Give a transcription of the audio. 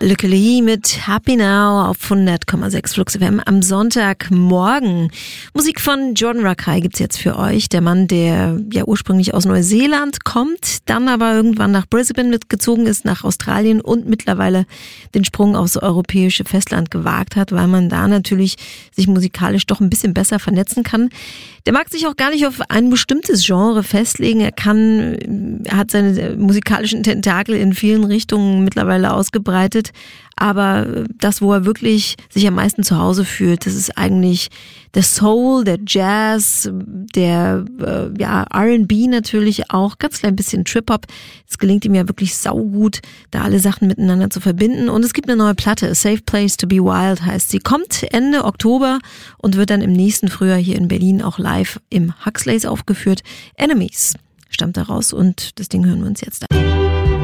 Lykke Li mit Happy Now auf 100,6 Flux FM am Sonntagmorgen. Musik von Jordan Rakei gibt's jetzt für euch. Der Mann, der ja ursprünglich aus Neuseeland kommt, dann aber irgendwann nach Brisbane mitgezogen ist, nach Australien und mittlerweile den Sprung aufs europäische Festland gewagt hat, weil man da natürlich sich musikalisch doch ein bisschen besser vernetzen kann. Der mag sich auch gar nicht auf ein bestimmtes Genre festlegen. Er hat seine musikalischen Tentakel in vielen Richtungen mittlerweile ausgebreitet. Aber das, wo er wirklich sich am meisten zu Hause fühlt, das ist eigentlich der Soul, der Jazz, der R&B natürlich auch, ganz klein bisschen Trip-Hop. Es gelingt ihm ja wirklich saugut, da alle Sachen miteinander zu verbinden. Und es gibt eine neue Platte, A Safe Place to Be Wild heißt sie. Kommt Ende Oktober und wird dann im nächsten Frühjahr hier in Berlin auch live im Huxleys aufgeführt. Enemies stammt daraus und das Ding hören wir uns jetzt an.